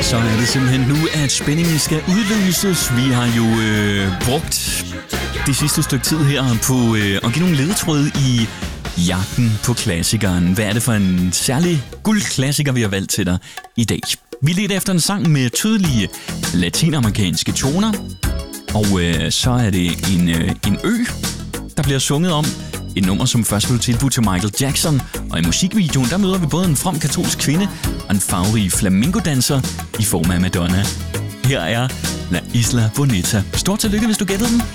Så er det simpelthen nu, at spændingen skal udløses. Vi har jo brugt det sidste stykke tid her på at give nogle ledetråde i jagten på klassikeren. Hvad er det for en særlig guldklassiker, vi har valgt til dig i dag? Vi ledte efter en sang med tydelige latinamerikanske toner, og så er det en ø, der bliver sunget om. Et nummer, som først blev tilbudt til Michael Jackson, og i musikvideoen, der møder vi både en from katolsk kvinde og en farverig flamingodanser i form af Madonna. Her er La Isla Bonita. Stort tillykke, hvis du gættede den.